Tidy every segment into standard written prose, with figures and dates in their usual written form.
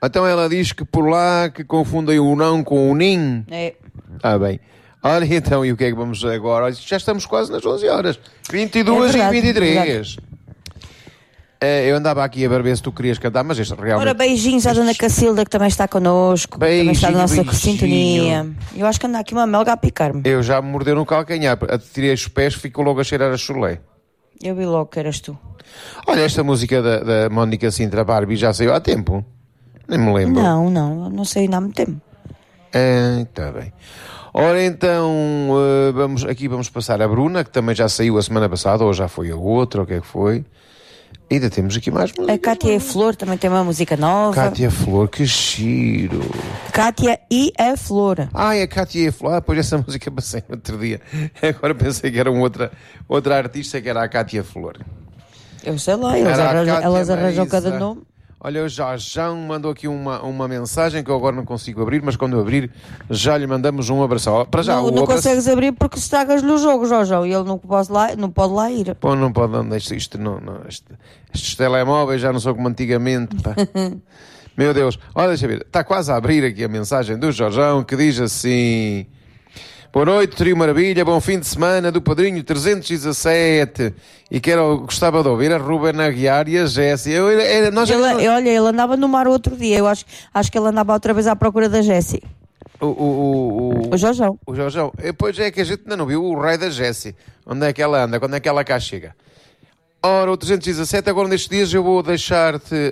Então ela diz que por lá que confundem o não com o nin. É. Ah, bem. Olha, então, e o que é que vamos agora? Já estamos quase nas 11 horas. 22h23. Eu andava aqui a ver se tu querias cantar, mas este realmente... Ora, beijinhos à Dona Cacilda, que também está connosco. Também está na nossa sintonia. Eu acho que anda aqui uma melga a picar-me. Eu já me mordeu no calcanhar. Tirei os pés, ficou logo a cheirar a chulé. Eu vi logo que eras tu. Olha, esta música da Mónica Sintra Barbie já saiu há tempo. Nem me lembro. Não sei ainda há muito tempo. Está bem. Ora, então, vamos passar a Bruna, que também já saiu a semana passada, ou já foi a outra, ou o que é que foi. Ainda temos aqui mais música. A Cátia e Flor também tem uma música nova. Cátia Flor, que giro. Cátia e a Flor. A Cátia e a Flor. Pois essa música passei no outro dia. Agora pensei que era outra artista, que era a Cátia Flor. Eu sei lá, elas arranjam cada nome. Olha, o Jorjão mandou aqui uma mensagem que eu agora não consigo abrir, mas quando eu abrir já lhe mandamos um abraço. Para já, não consegues abrir porque estragas-lhe o jogo, Jorjão, e ele não pode lá ir. Pô, não pode, não, estes telemóveis já não são como antigamente, pá. Meu Deus, olha, deixa eu ver, está quase a abrir aqui a mensagem do Jorjão, que diz assim: boa noite, Trio Maravilha, bom fim de semana do Padrinho 317. E gostava de ouvir a Ruben Aguiar e a Jessie. Olha, ele andava no mar outro dia. Eu acho que ele andava outra vez à procura da Jessie. O Jorjão. O Jorjão. Pois é que a gente ainda não viu o raio da Jessie. Onde é que ela anda? Quando é que ela cá chega? Ora, o 317, agora nestes dias eu vou deixar-te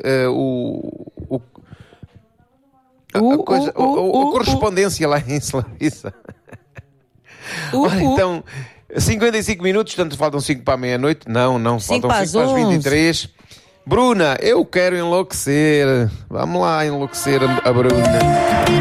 a correspondência lá em Slavissa. Ora, então, 55 minutos, portanto faltam 5 para a meia-noite. Não, faltam 5 para as 23. Bruna, eu quero enlouquecer. Vamos lá enlouquecer a Bruna.